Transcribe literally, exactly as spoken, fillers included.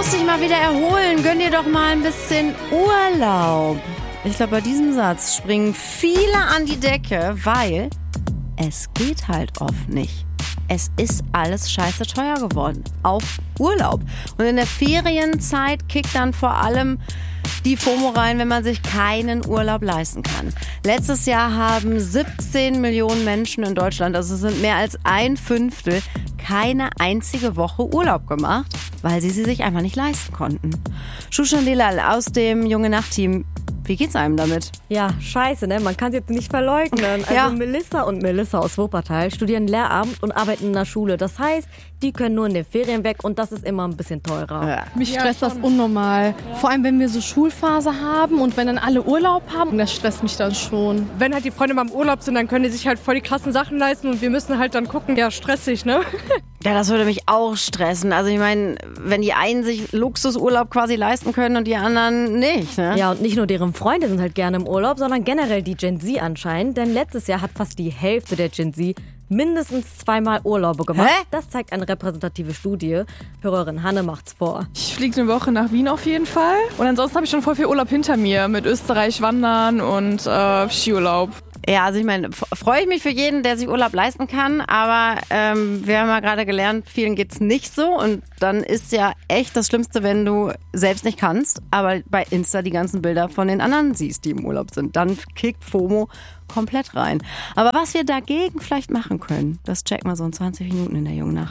musst dich mal wieder erholen. Gönn dir doch mal ein bisschen Urlaub. Ich glaube, bei diesem Satz springen viele an die Decke, weil es geht halt oft nicht. Es ist alles scheiße teuer geworden. Auch Urlaub. Und in der Ferienzeit kickt dann vor allem die FOMO rein, wenn man sich keinen Urlaub leisten kann. Letztes Jahr haben siebzehn Millionen Menschen in Deutschland, also es sind mehr als ein Fünftel, keine einzige Woche Urlaub gemacht, weil sie sie sich einfach nicht leisten konnten. Shushan Delal aus dem Junge-Nacht-Team. Wie geht's einem damit? Ja, scheiße, ne? Man kann es jetzt nicht verleugnen. Also ja. Melissa und Melissa aus Wuppertal studieren Lehramt und arbeiten in der Schule. Das heißt, die können nur in den Ferien weg und das ist immer ein bisschen teurer. Ja. Mich stresst ja, das unnormal. Ja. Vor allem, wenn wir so Schulphase haben und wenn dann alle Urlaub haben, das stresst mich dann schon. Wenn halt die Freunde mal im Urlaub sind, dann können die sich halt voll die krassen Sachen leisten und wir müssen halt dann gucken, ja, stressig, ne? Ja, das würde mich auch stressen. Also ich meine, wenn die einen sich Luxusurlaub quasi leisten können und die anderen nicht, ne? Ja, und nicht nur deren Freunde sind halt gerne im Urlaub, sondern generell die Gen Z anscheinend. Denn letztes Jahr hat fast die Hälfte der Gen Z mindestens zweimal Urlaube gemacht. Hä? Das zeigt eine repräsentative Studie. Hörerin Hanne macht's vor. Ich fliege eine Woche nach Wien auf jeden Fall. Und ansonsten habe ich schon voll viel Urlaub hinter mir mit Österreich wandern und äh, Skiurlaub. Ja, also ich meine, f- freue ich mich für jeden, der sich Urlaub leisten kann, aber ähm, wir haben ja gerade gelernt, vielen geht's nicht so und dann ist ja echt das Schlimmste, wenn du selbst nicht kannst, aber bei Insta die ganzen Bilder von den anderen siehst, die im Urlaub sind. Dann kickt FOMO komplett rein. Aber was wir dagegen vielleicht machen können, das checken wir so in zwanzig Minuten in der Jungen Nacht.